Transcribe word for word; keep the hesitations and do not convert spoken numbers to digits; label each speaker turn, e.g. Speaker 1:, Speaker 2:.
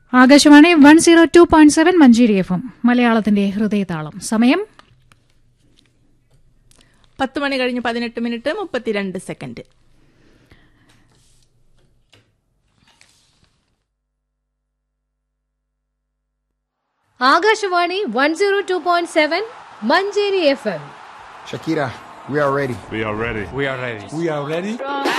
Speaker 1: Akashvani one zero two point seven Manjeri F M മലയാളത്തിന്റെ ഹൃദയതാളം. സമയം
Speaker 2: പത്ത് മണി കഴിഞ്ഞ് പതിനെട്ട് മിനിറ്റ് മുപ്പത്തിരണ്ട് second.
Speaker 3: Akashvani one zero two point seven Manjeri F M.
Speaker 4: Shakira, we are ready.
Speaker 5: We are ready.
Speaker 6: We are ready.
Speaker 5: We are ready.